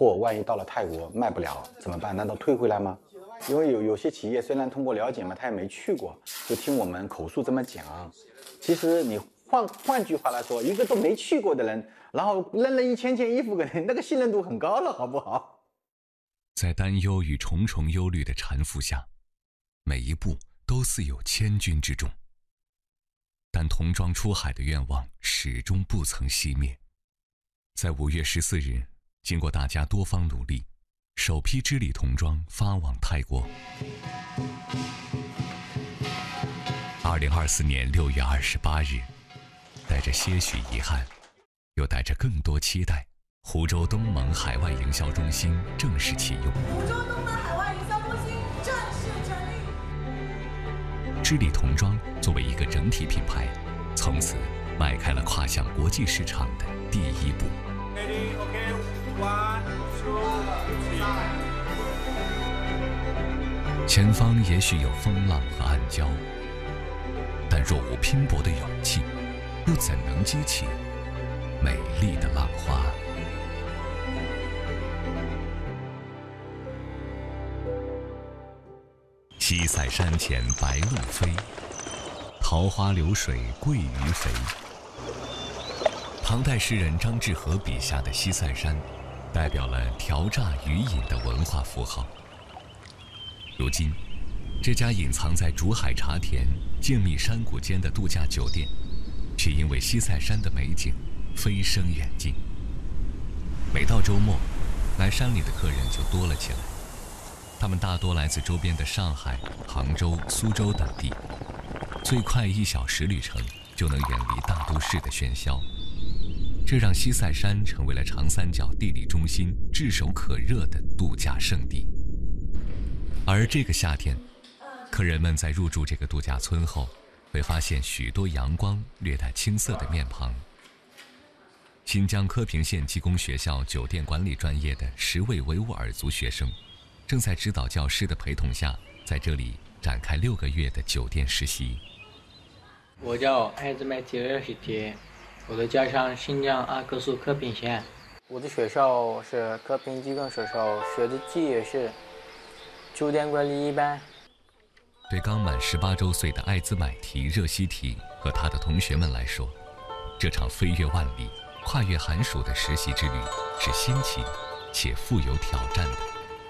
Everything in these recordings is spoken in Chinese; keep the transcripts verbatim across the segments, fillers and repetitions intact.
货万一到了泰国卖不了怎么办？难道退回来吗？因为有有些企业虽然通过了解嘛，他也没去过，就听我们口述这么讲。其实你换换句话来说，一个都没去过的人，然后扔了一千件衣服给人，那个信任度很高了，好不好？ 在担忧与重重忧虑的缠缚下，每一步都似有千钧之重。但童装出海的愿望始终不曾熄灭。在五月十四日，经过大家多方努力，首批织里童装发往泰国。二零二四年六月二十八日，带着些许遗憾，又带着更多期待，湖州东盟海外营销中心正式启用。 湖州东盟海外营销中心正式成立。 织里童装作为一个整体品牌，从此迈开了跨向国际市场的第一步。 Ready, okay, one, two, three. 前方也许有风浪和暗礁，但若无拼搏的勇气，又怎能激起美丽的浪花？西塞山前白鹭飞，桃花流水鳜鱼肥。唐代诗人张志和笔下的西塞山，代表了调榨渔饮的文化符号。如今，这家隐藏在竹海茶田、静谧山谷间的度假酒店，却因为西塞山的美景飞升远近。每到周末，来山里的客人就多了起来。他们大多来自周边的上海、杭州、苏州等地，最快一小时旅程就能远离大都市的喧嚣。这让西塞山成为了长三角地理中心炙手可热的度假胜地。而这个夏天，客人们在入住这个度假村后，会发现许多阳光、略带青涩的面庞。新疆科平县技工学校酒店管理专业的十位维吾尔族学生，正在指导教师的陪同下，在这里展开六个月的酒店实习。 我叫艾兹麦提热西提，我的家乡新疆阿克苏科平县。我的学校是科平技工学校，学的技也是酒店管理一班。 对刚满十八周岁的艾兹买提热西提和他的同学们来说，这场飞越万里、跨越寒暑的实习之旅是新奇且富有挑战的。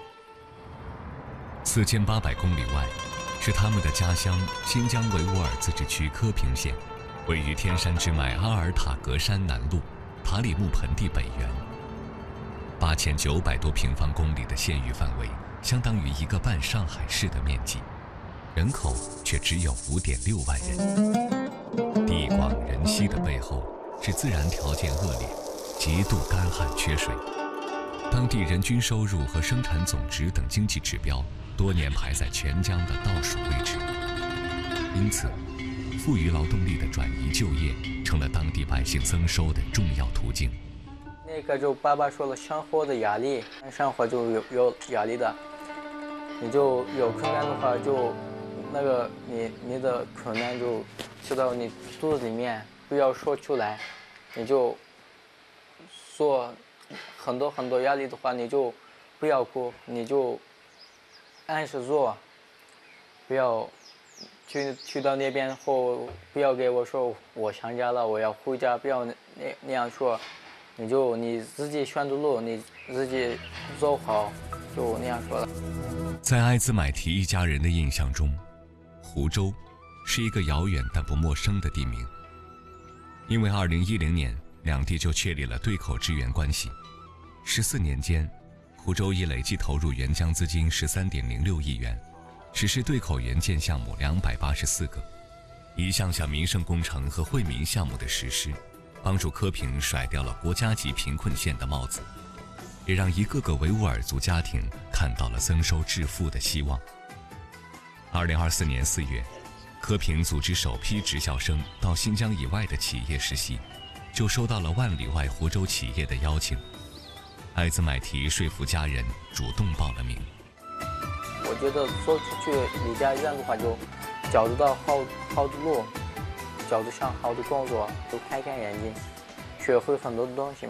四千八百公里外，是他们的家乡新疆维吾尔自治区科平县，位于天山之脉阿尔塔格山南麓塔里木盆地北缘。八千九百多平方公里的县域范围，相当于一个半上海市的面积，人口却只有五点六万人。地广人稀的背后，是自然条件恶劣，极度干旱缺水。当地人均收入和生产总值等经济指标多年排在全疆的倒数位置，因此，富余劳动力的转移就业成了当地百姓增收的重要途径。 那个就爸爸说了，生活的压力，生活就有有压力的，你就有困难的话就，那个你你的困难就吃到你肚子里面，不要说出来，你就说很多很多压力的话，你就不要哭，你就按时做，不要去去到那边后，不要给我说我想家了，我要回家，不要那那样说，你就你自己选的路，你自己走好，就那样说了。 在艾兹买提一家人的印象中，湖州是一个遥远但不陌生的地名，因为二零一零年两地就确立了对口支援关系。十四年间，湖州已累计投入援疆资金十三点零六亿元，实施对口援建项目两百八十四个，一项项民生工程和惠民项目的实施，帮助科平甩掉了国家级贫困县的帽子，也让一个个维吾尔族家庭看到了增收致富的希望。二零二四年四月，科平组织首批职校生到新疆以外的企业实习，就收到了万里外湖州企业的邀请。艾兹买提说服家人主动报了名。 我觉得走出去离家远的话，就找得到好好的路，找得上好的工作，就开开眼睛，学会很多的东西嘛。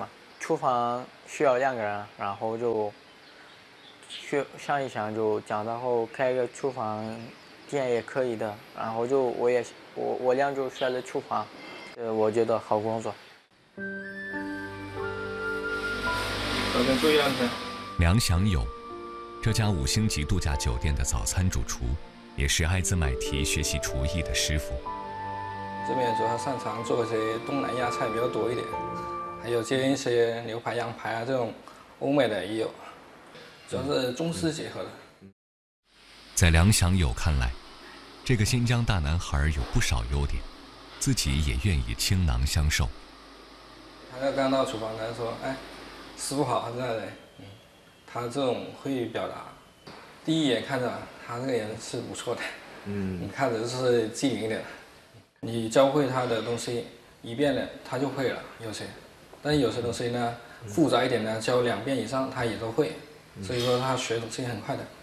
厨房需要两个人，然后就去想一想，就讲到后开个厨房店也可以的。然后就我也我我俩就选了厨房，呃，我觉得好工作。 早点注意安全。 梁祥友，这家五星级度假酒店的早餐主厨，也是艾兹麦提学习厨艺的师傅。 这边主要擅长做一些东南亚菜比较多一点，还有接一些牛排、羊排啊这种欧美的也有，主要是中西结合的。 在梁祥友看来，这个新疆大男孩有不少优点，自己也愿意倾囊相授。 他刚到厨房，他说：“哎，师傅好，这样的。”嗯，他这种会表达，第一眼看着他这个人是不错的，嗯，你看着就是机灵一点。你教会他的东西一遍了，他就会了，有些，但是有些东西呢，复杂一点呢，教两遍以上他也都会，所以说他学东西很快的。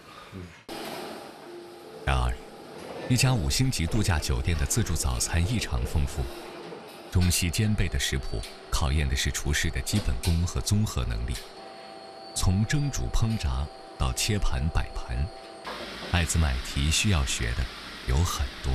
然而，一家五星级度假酒店的自助早餐异常丰富，中西兼备的食谱考验的是厨师的基本功和综合能力。从蒸煮烹炸到切盘摆盘，艾兹麦提需要学的有很多。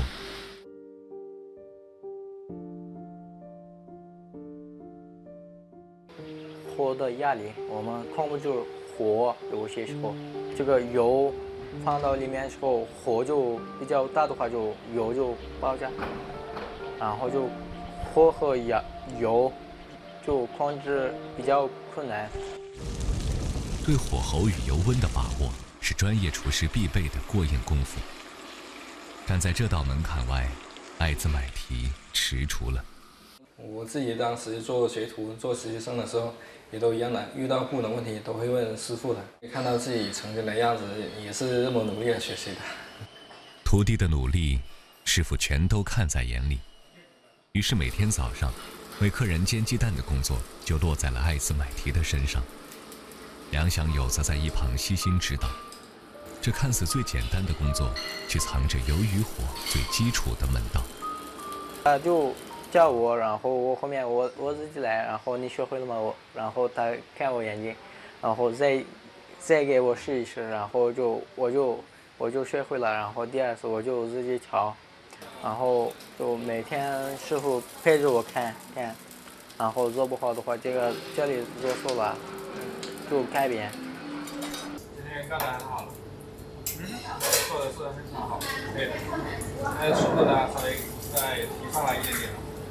火的压力，我们控不住火，有些时候，这个油放到里面的时候，火就比较大的话，就油就爆炸，然后就火和压油就控制比较困难。 对火候与油温的把握是专业厨师必备的过硬功夫。站在这道门槛外，艾兹麦提踟蹰了。 我自己当时做学徒、做实习生的时候，也都一样的，遇到不懂问题都会问师傅的。看到自己曾经的样子，也是这么努力的学习的。 徒弟的努力，师傅全都看在眼里。于是每天早上，为客人煎鸡蛋的工作就落在了艾兹麦提的身上。梁祥友则在一旁悉心指导。这看似最简单的工作，却藏着油与火最基础的门道。 他就叫我，然后我后面我我自己来，然后你学会了吗？我然后他看我眼睛，然后再再给我试一试，然后就我就我就学会了，然后第二次我就自己调，然后就每天师傅陪着我看看，然后做不好的话，这个这里做错了就改变。 今天干得很好了，嗯，做的是非常好，可以的。那速度呢，稍微再提上来一点点。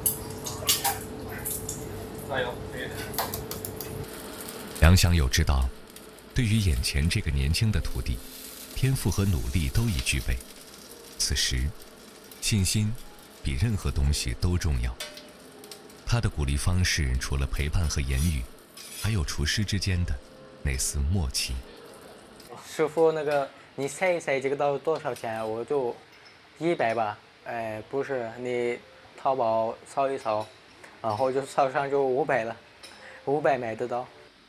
加油，可以的。 梁祥友知道，对于眼前这个年轻的徒弟，天赋和努力都已具备。此时，信心比任何东西都重要。他的鼓励方式，除了陪伴和言语，还有厨师之间的那丝默契。 师傅，那个你猜一猜这个刀多少钱？我就一百吧。哎，不是，你淘宝搜一搜。然后就烧上就五百了，五百买得到。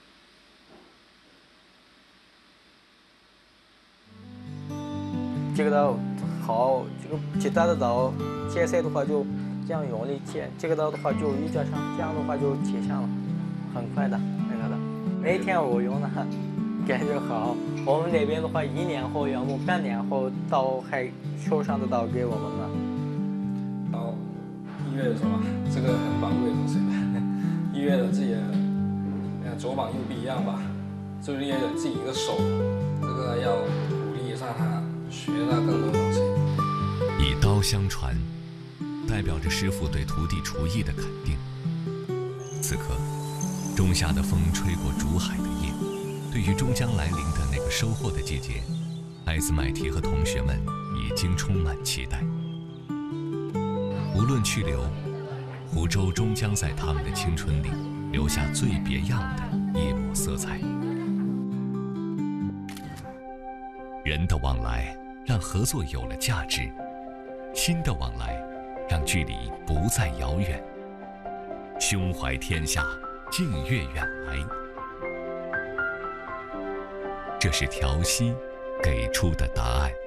这个刀好，这个其他的刀切菜的话就这样用力切，这个刀的话就一加上，这样的话就切上了，很快的那个的。每天我用的感觉好。我们那边的话，一年后要么半年后刀还手上的刀给我们了。 刀医院的时候啊，这个很宝贵的东西。医院的自己的，左膀右臂一样吧，就是也有自己一个手，这个要鼓励一下他，学到更多东西。 以刀相传，代表着师傅对徒弟厨艺的肯定。此刻，仲夏的风吹过竹海的夜，对于终将来临的那个收获的季节，艾兹麦提和同学们已经充满期待。无论去留，湖州终将在他们的青春里留下最别样的一抹色彩。人的往来让合作有了价值，心的往来让距离不再遥远。胸怀天下，近悦远来，这是调息给出的答案。